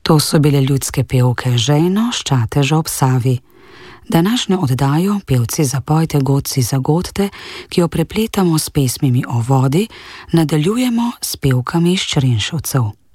To so bile ljudske pevke Žejno s Čateža ob Savi. Današnjo oddajo Pevci zapojte, godci zagodte, ki jo prepletamo s pesmimi o vodi, nadaljujemo s pevkami iz Črenšovcev.